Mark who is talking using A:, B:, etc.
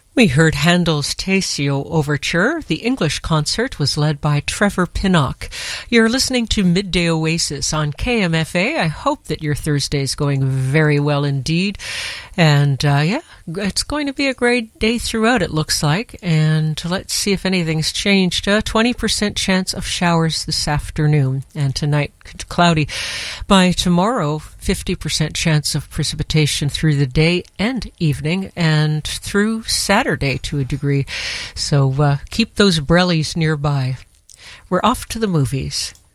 A: We heard Handel's Tessio Overture. The English concert was led by Trevor Pinnock. You're listening to Midday Oasis on KMFA. I hope that your Thursday is going very well indeed. And it's going to be a great day throughout, it looks like. And let's see if anything's changed. 20% chance of showers this afternoon. And tonight, cloudy. By tomorrow, 50% chance of precipitation through the day and evening, and through Saturday to a degree. So keep those umbrellas nearby. We're off to the movies.